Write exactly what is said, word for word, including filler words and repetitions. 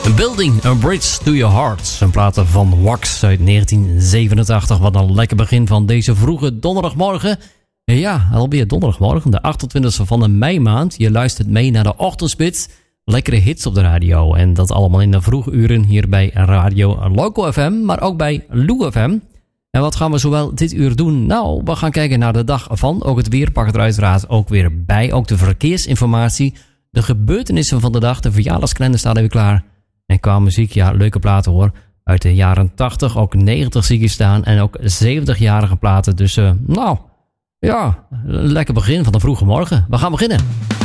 A Building, A Bridge to Your Heart. Een plaat van Wax uit negentien zevenentachtig. Wat een lekker begin van deze vroege donderdagmorgen. Ja, alweer donderdagmorgen, de achtentwintigste van de meimaand. Je luistert mee naar de Ochtendspits. Lekkere hits op de radio. En dat allemaal in de vroege uren hier bij Radio Loco F M. Maar ook bij Lou F M. En wat gaan we zowel dit uur doen? Nou, we gaan kijken naar de dag van. Ook het weer pakt er uiteraard ook weer bij. Ook de verkeersinformatie. De gebeurtenissen van de dag. De verjaardagskalender staat even klaar. En qua muziek, ja, leuke platen hoor. Uit de jaren tachtig, ook negentig zie ik staan. En ook zeventigjarige platen. Dus, uh, nou, ja, een lekker begin van de vroege morgen. We gaan beginnen.